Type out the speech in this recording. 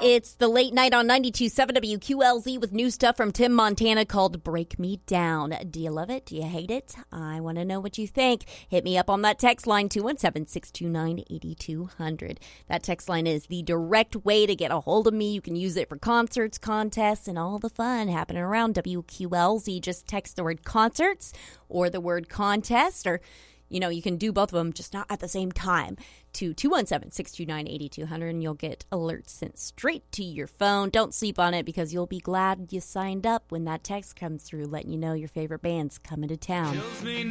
It's the late night on 92.7 WQLZ with new stuff from Tim Montana called Break Me Down. Do you love it? Do you hate it? I want to know what you think. Hit me up on that text line, 217-629-8200. That text line is the direct way to get a hold of me. You can use it for concerts, contests, and all the fun happening around WQLZ. Just text the word concerts or the word contest, or you can do both of them, just not at the same time, to 217-629-8200, and you'll get alerts sent straight to your phone. Don't sleep on it, because you'll be glad you signed up when that text comes through letting you know your favorite band's coming to town.